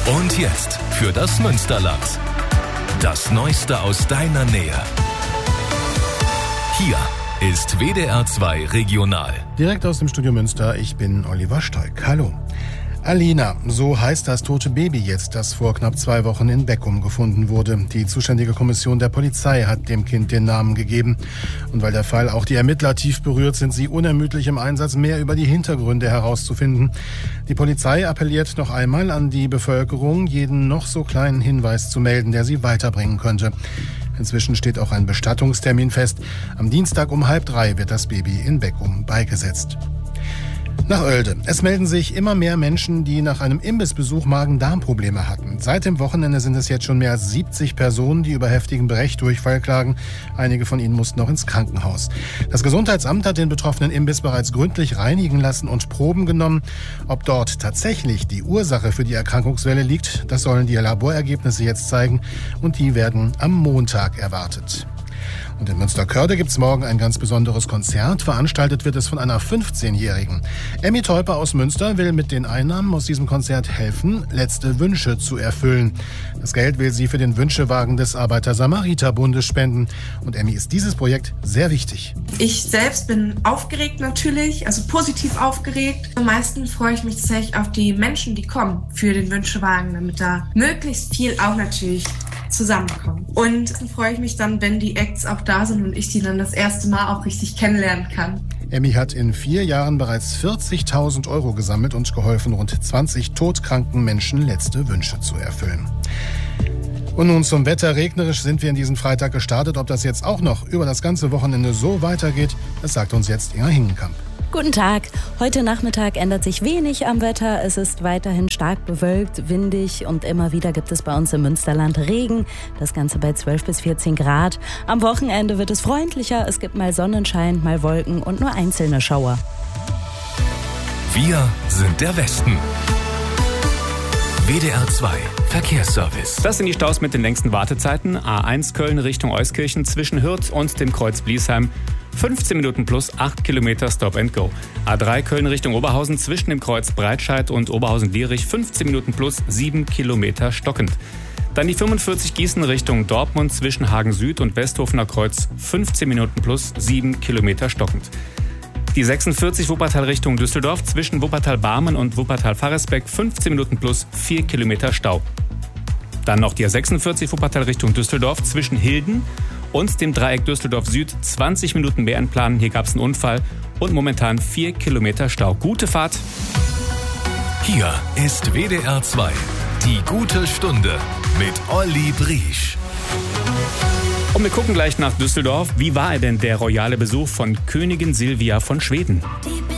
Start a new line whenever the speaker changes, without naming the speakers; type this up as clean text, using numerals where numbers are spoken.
Und jetzt für das Münsterland. Das Neueste aus deiner Nähe. Hier ist WDR 2 Regional.
Direkt aus dem Studio Münster, ich bin Oliver Stoik. Hallo. Alina, so heißt das tote Baby jetzt, das vor knapp 2 Wochen in Beckum gefunden wurde. Die zuständige Kommission der Polizei hat dem Kind den Namen gegeben. Und weil der Fall auch die Ermittler tief berührt, sind sie unermüdlich im Einsatz, mehr über die Hintergründe herauszufinden. Die Polizei appelliert noch einmal an die Bevölkerung, jeden noch so kleinen Hinweis zu melden, der sie weiterbringen könnte. Inzwischen steht auch ein Bestattungstermin fest. Am Dienstag um 2:30 wird das Baby in Beckum beigesetzt. Nach Oelde. Es melden sich immer mehr Menschen, die nach einem Imbissbesuch Magen-Darm-Probleme hatten. Seit dem Wochenende sind es jetzt schon mehr als 70 Personen, die über heftigen Brechdurchfall klagen. Einige von ihnen mussten auch ins Krankenhaus. Das Gesundheitsamt hat den betroffenen Imbiss bereits gründlich reinigen lassen und Proben genommen. Ob dort tatsächlich die Ursache für die Erkrankungswelle liegt, das sollen die Laborergebnisse jetzt zeigen. Und die werden am Montag erwartet. Und in Münsterkörde gibt's morgen ein ganz besonderes Konzert. Veranstaltet wird es von einer 15-Jährigen. Emmy Teuper aus Münster will mit den Einnahmen aus diesem Konzert helfen, letzte Wünsche zu erfüllen. Das Geld will sie für den Wünschewagen des Arbeiter-Samariter-Bundes spenden. Und Emmy ist dieses Projekt sehr wichtig.
Ich selbst bin aufgeregt natürlich, also positiv aufgeregt. Am meisten freue ich mich tatsächlich auf die Menschen, die kommen für den Wünschewagen, damit da möglichst viel auch natürlich zusammenkommen. Und dann freue ich mich dann, wenn die Acts auch da sind und ich die dann das erste Mal auch richtig kennenlernen kann.
Emmy hat in 4 Jahren bereits 40.000 € gesammelt und geholfen, rund 20 todkranken Menschen letzte Wünsche zu erfüllen. Und nun zum Wetter. Regnerisch sind wir in diesen Freitag gestartet. Ob das jetzt auch noch über das ganze Wochenende so weitergeht, das sagt uns jetzt Inga Hingenkamp.
Guten Tag. Heute Nachmittag ändert sich wenig am Wetter. Es ist weiterhin stark bewölkt, windig und immer wieder gibt es bei uns im Münsterland Regen. Das Ganze bei 12 bis 14 Grad. Am Wochenende wird es freundlicher. Es gibt mal Sonnenschein, mal Wolken und nur einzelne Schauer.
Wir sind der Westen. WDR 2 Verkehrsservice.
Das sind die Staus mit den längsten Wartezeiten. A1 Köln Richtung Euskirchen zwischen Hürth und dem Kreuz Bliesheim. 15 Minuten plus 8 Kilometer Stop and Go. A3 Köln Richtung Oberhausen zwischen dem Kreuz Breitscheid und Oberhausen-Lierich 15 Minuten plus 7 Kilometer stockend. Dann die 45 Gießen Richtung Dortmund zwischen Hagen Süd und Westhofener Kreuz 15 Minuten plus 7 Kilometer stockend. Die 46 Wuppertal Richtung Düsseldorf zwischen Wuppertal-Barmen und Wuppertal-Faresbeck 15 Minuten plus 4 Kilometer Stau. Dann noch die 46 Wuppertal Richtung Düsseldorf zwischen Hilden und dem Dreieck Düsseldorf Süd 20 Minuten mehr entplanen. Hier gab es einen Unfall und momentan 4 Kilometer Stau. Gute Fahrt.
Hier ist WDR 2, die gute Stunde mit Olli Briesch.
Und wir gucken gleich nach Düsseldorf. Wie war denn der royale Besuch von Königin Silvia von Schweden?